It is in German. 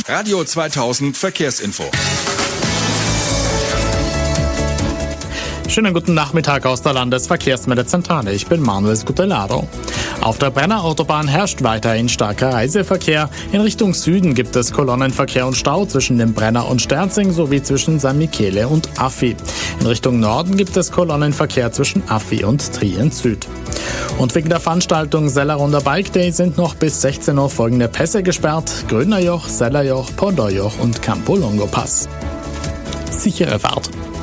Radio 2000 Verkehrsinfo. Schönen guten Nachmittag aus der Landesverkehrsmeldezentrale. Ich bin Manuel Scutellaro. Auf der Brennerautobahn herrscht weiterhin starker Reiseverkehr. In Richtung Süden gibt es Kolonnenverkehr und Stau zwischen dem Brenner und Sterzing sowie zwischen San Michele und Affi. In Richtung Norden gibt es Kolonnenverkehr zwischen Affi und Trient Süd. Und wegen der Veranstaltung Sellerunder Bike Day sind noch bis 16 Uhr folgende Pässe gesperrt: Grönerjoch, Sellerjoch, Podderjoch und Campo Longo Pass. Sichere Fahrt!